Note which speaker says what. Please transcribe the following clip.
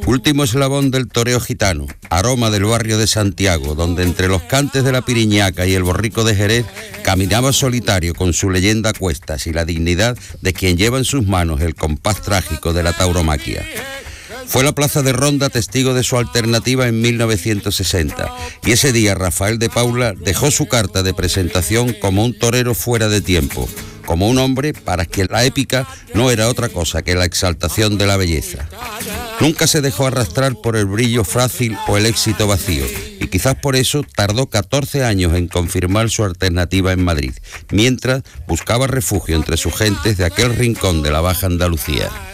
Speaker 1: Último eslabón del toreo gitano, aroma del barrio de Santiago, donde entre los cantes de la Piriñaca y el borrico de Jerez caminaba solitario con su leyenda a cuestas y la dignidad de quien lleva en sus manos el compás trágico de la tauromaquia. Fue la plaza de Ronda testigo de su alternativa en 1960 y ese día Rafael de Paula dejó su carta de presentación como un torero fuera de tiempo, como un hombre para quien la épica no era otra cosa que la exaltación de la belleza. Nunca se dejó arrastrar por el brillo frágil o el éxito vacío y quizás por eso tardó 14 años en confirmar su alternativa en Madrid, mientras buscaba refugio entre sus gentes de aquel rincón de la Baja Andalucía.